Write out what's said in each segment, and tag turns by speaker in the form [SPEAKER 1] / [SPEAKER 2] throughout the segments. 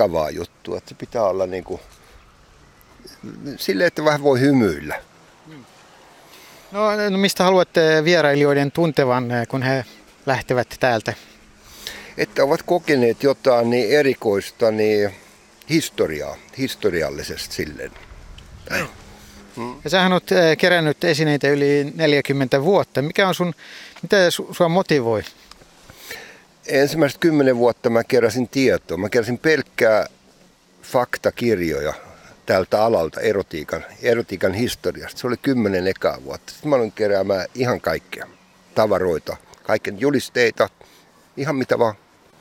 [SPEAKER 1] vakavaa juttua. Että se pitää olla niin kuin silleen, että vähän voi hymyillä.
[SPEAKER 2] No mistä haluatte vierailijoiden tuntevan, kun he lähtevät täältä?
[SPEAKER 1] Että ovat kokeneet jotain niin erikoista, niin historiallisesti silleen.
[SPEAKER 2] Ja sähän olet kerännyt esineitä yli 40 vuotta. Mitä sua motivoi?
[SPEAKER 1] Ensimmäiset 10 vuotta mä keräsin tietoa. Mä keräsin pelkkää faktakirjoja tältä alalta, erotiikan historiasta. Se oli 10 ekaa vuotta. Sitten mä aloin keräämään ihan kaikkea. Tavaroita, kaiken julisteita, ihan mitä vaan.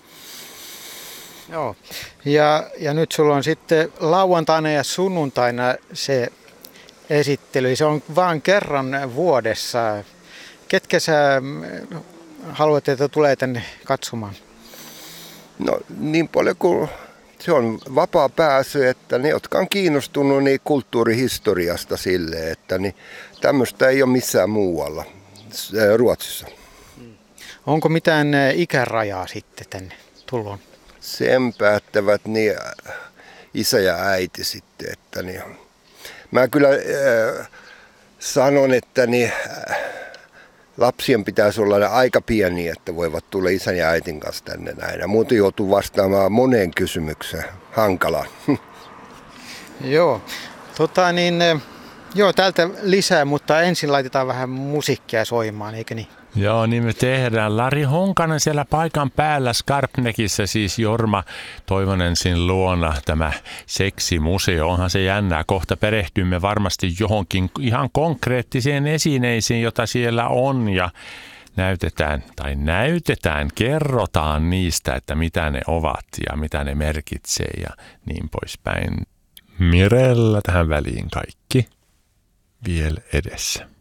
[SPEAKER 2] Joo. Ja nyt sulla on sitten lauantaina ja sunnuntaina se esittely. Se on vaan kerran vuodessa. Ketkä sä haluat, että tulee tänne katsomaan?
[SPEAKER 1] No niin paljon kuin se on vapaa pääsy, että ne, jotka on kiinnostunut niin kulttuurihistoriasta silleen, että niin tämmöistä ei ole missään muualla Ruotsissa.
[SPEAKER 2] Onko mitään ikärajaa sitten tänne tuloon?
[SPEAKER 1] Sen päättävät niin isä ja äiti sitten, että niin. Mä kyllä sanon, että niin, lapsien pitäisi olla aika pieniä, että voivat tulla isän ja äitin kanssa tänne näin. Ja muuten joutuu vastaamaan moneen kysymykseen. Hankalaa.
[SPEAKER 2] Joo. Joo, täältä lisää, mutta ensin laitetaan vähän musiikkia soimaan, eikö niin?
[SPEAKER 3] Joo, niin me tehdään. Lari Honkanen siellä paikan päällä Skarpnäkissä, siis Jorma Toivonensin luona tämä seksimuseo. Onhan se jännää. Kohta perehdymme varmasti johonkin ihan konkreettisiin esineisiin, jota siellä on ja kerrotaan niistä, että mitä ne ovat ja mitä ne merkitsee ja niin poispäin. Mirella tähän väliin kaikki vielä edessä.